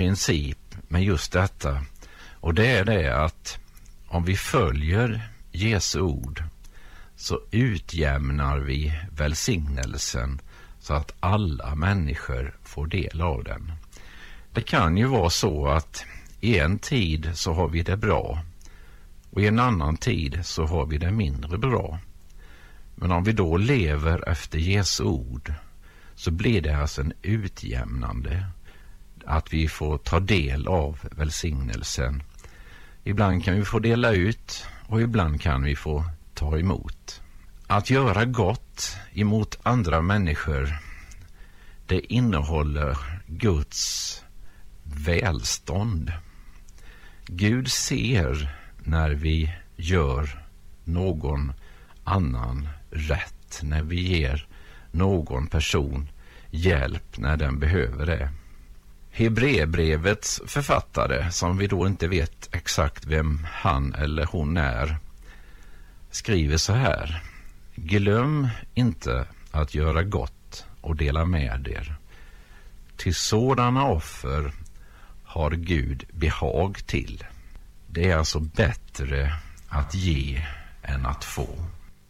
princip med just detta, och det är det att om vi följer Jesu ord så utjämnar vi välsignelsen så att alla människor får del av den. Det kan ju vara så att i en tid så har vi det bra och i en annan tid så har vi det mindre bra. Men om vi då lever efter Jesu ord så blir det alltså en utjämnande, att vi får ta del av välsignelsen. Ibland kan vi få dela ut och ibland kan vi få ta emot. Att göra gott emot andra människor, det innehåller Guds välstånd. Gud ser när vi gör någon annan rätt, när vi ger någon person hjälp när den behöver det. Hebreerbrevets författare, som vi då inte vet exakt vem han eller hon är, skriver så här: glöm inte att göra gott och dela med er. Till sådana offer har Gud behag till. Det är alltså bättre att ge än att få.